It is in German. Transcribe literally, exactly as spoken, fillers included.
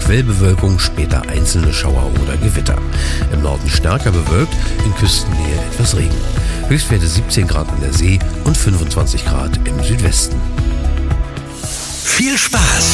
Quellbewölkung, später einzelne Schauer oder Gewitter. Im Norden stärker bewölkt, in Küstennähe etwas Regen. Höchstwerte siebzehn Grad an der See und fünfundzwanzig Grad im Südwesten. Viel Spaß